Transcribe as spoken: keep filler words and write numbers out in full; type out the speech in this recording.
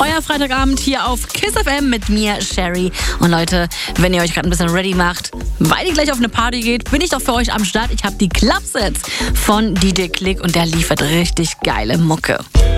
Euer Freitagabend hier auf Kiss F M mit mir, Sherry. Und Leute, wenn ihr euch gerade ein bisschen ready macht, weil ihr gleich auf eine Party geht, bin ich doch für euch am Start. Ich habe die Clubsets von D J Click und der liefert richtig geile Mucke.